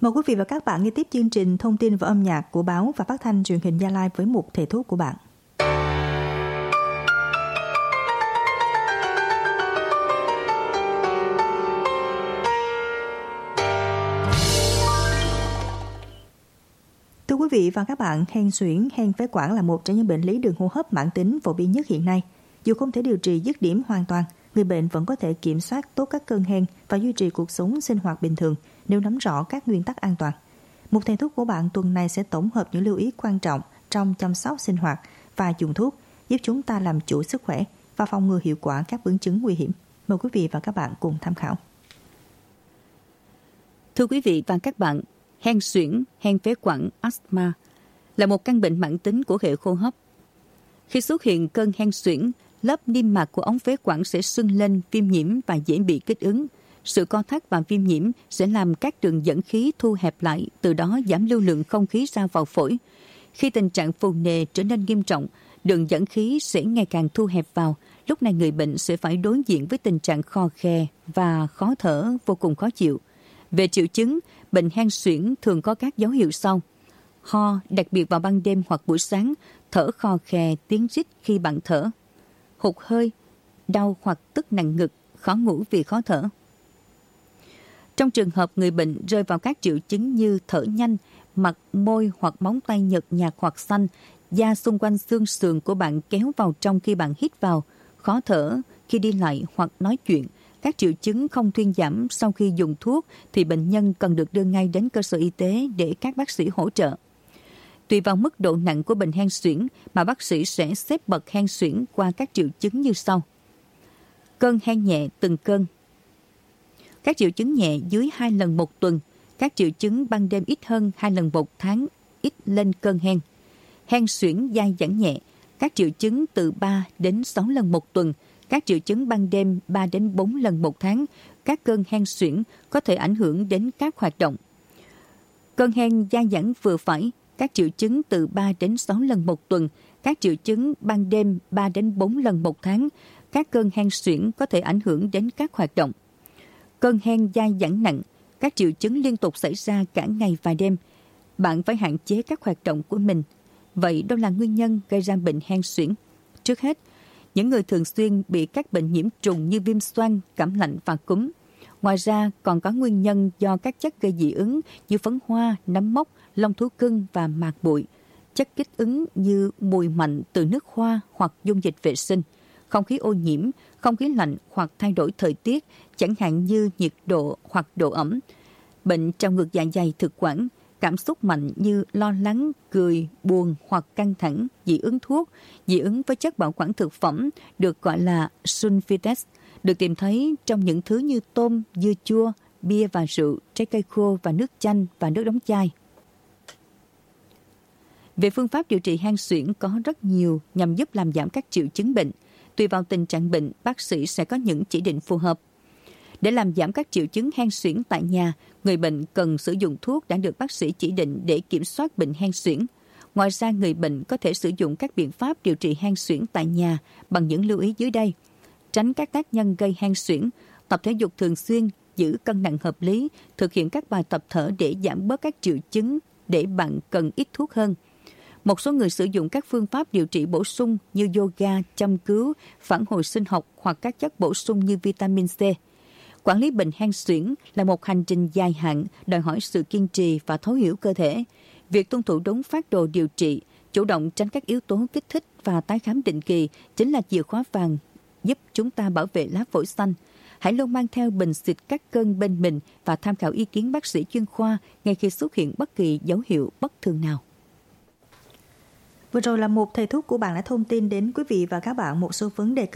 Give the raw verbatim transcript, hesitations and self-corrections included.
Mời quý vị và các bạn nghe tiếp chương trình thông tin và âm nhạc của báo và phát thanh truyền hình Gia Lai với mục thầy thuốc của bạn. Thưa quý vị và các bạn, hen suyễn, hen phế quản là một trong những bệnh lý đường hô hấp mãn tính phổ biến nhất hiện nay. Dù không thể điều trị dứt điểm hoàn toàn, người bệnh vẫn có thể kiểm soát tốt các cơn hen và duy trì cuộc sống sinh hoạt bình thường nếu nắm rõ các nguyên tắc an toàn. Một thầy thuốc của bạn tuần này sẽ tổng hợp những lưu ý quan trọng trong chăm sóc sinh hoạt và dùng thuốc, giúp chúng ta làm chủ sức khỏe và phòng ngừa hiệu quả các biến chứng nguy hiểm. Mời quý vị và các bạn cùng tham khảo. Thưa quý vị và các bạn, hen suyễn, hen phế quản, asthma là một căn bệnh mãn tính của hệ hô hấp. Khi xuất hiện cơn hen suyễn, lớp niêm mạc của ống phế quản sẽ sưng lên, viêm nhiễm và dễ bị kích ứng. Sự co thắt và viêm nhiễm sẽ làm các đường dẫn khí thu hẹp lại, từ đó giảm lưu lượng không khí ra vào phổi. Khi tình trạng phù nề trở nên nghiêm trọng, đường dẫn khí sẽ ngày càng thu hẹp vào. Lúc này người bệnh sẽ phải đối diện với tình trạng khò khè và khó thở vô cùng khó chịu. Về triệu chứng, bệnh hen suyễn thường có các dấu hiệu sau: ho, đặc biệt vào ban đêm hoặc buổi sáng, thở khò khè, tiếng rít khi bạn thở, hụt hơi, đau hoặc tức nặng ngực, khó ngủ vì khó thở. Trong trường hợp người bệnh rơi vào các triệu chứng như thở nhanh, mặt, môi hoặc móng tay nhợt nhạt hoặc xanh, da xung quanh xương sườn của bạn kéo vào trong khi bạn hít vào, khó thở khi đi lại hoặc nói chuyện, các triệu chứng không thuyên giảm sau khi dùng thuốc thì bệnh nhân cần được đưa ngay đến cơ sở y tế để các bác sĩ hỗ trợ. Tùy vào mức độ nặng của bệnh hen suyễn mà bác sĩ sẽ xếp bậc hen suyễn qua các triệu chứng như sau. Cơn hen nhẹ từng cơn. Các triệu chứng nhẹ dưới hai lần một tuần, các triệu chứng ban đêm ít hơn hai lần một tháng, ít lên cơn hen. Hen suyễn dai dẳng nhẹ, các triệu chứng từ ba đến sáu lần một tuần, các triệu chứng ban đêm ba đến bốn lần một tháng. Các cơn hen suyễn có thể ảnh hưởng đến các hoạt động. Cơn hen dai dẳng vừa phải, các triệu chứng từ ba đến sáu lần một tuần, các triệu chứng ban đêm ba đến bốn lần một tháng. Các cơn hen suyễn có thể ảnh hưởng đến các hoạt động. Cơn hen dai dẳng nặng, các triệu chứng liên tục xảy ra cả ngày và đêm. Bạn phải hạn chế các hoạt động của mình. Vậy đâu là nguyên nhân gây ra bệnh hen suyễn? Trước hết, những người thường xuyên bị các bệnh nhiễm trùng như viêm xoang, cảm lạnh và cúm. Ngoài ra còn có nguyên nhân do các chất gây dị ứng như phấn hoa, nấm mốc, lông thú cưng và mạc bụi. Chất kích ứng như mùi mạnh từ nước hoa hoặc dung dịch vệ sinh, không khí ô nhiễm, không khí lạnh hoặc thay đổi thời tiết, chẳng hạn như nhiệt độ hoặc độ ẩm. Bệnh trong ngực dạ dày thực quản, cảm xúc mạnh như lo lắng, cười, buồn hoặc căng thẳng, dị ứng thuốc, dị ứng với chất bảo quản thực phẩm được gọi là sulfites, được tìm thấy trong những thứ như tôm, dưa chua, bia và rượu, trái cây khô và nước chanh và nước đóng chai. Về phương pháp điều trị hen suyễn có rất nhiều nhằm giúp làm giảm các triệu chứng bệnh. Tùy vào tình trạng bệnh, bác sĩ sẽ có những chỉ định phù hợp. Để làm giảm các triệu chứng hen suyễn tại nhà, người bệnh cần sử dụng thuốc đã được bác sĩ chỉ định để kiểm soát bệnh hen suyễn. Ngoài ra, người bệnh có thể sử dụng các biện pháp điều trị hen suyễn tại nhà bằng những lưu ý dưới đây. Tránh các tác nhân gây hen suyễn, tập thể dục thường xuyên, giữ cân nặng hợp lý, thực hiện các bài tập thở để giảm bớt các triệu chứng để bạn cần ít thuốc hơn. Một số người sử dụng các phương pháp điều trị bổ sung như yoga, châm cứu, phản hồi sinh học hoặc các chất bổ sung như vitamin C. Quản lý bệnh hen suyễn là một hành trình dài hạn, đòi hỏi sự kiên trì và thấu hiểu cơ thể. Việc tuân thủ đúng phác đồ điều trị, chủ động tránh các yếu tố kích thích và tái khám định kỳ chính là chìa khóa vàng giúp chúng ta bảo vệ lá phổi xanh. Hãy luôn mang theo bình xịt các cơn bên mình và tham khảo ý kiến bác sĩ chuyên khoa ngay khi xuất hiện bất kỳ dấu hiệu bất thường nào. Vừa rồi là một thầy thuốc của bạn đã thông tin đến quý vị và các bạn một số vấn đề cần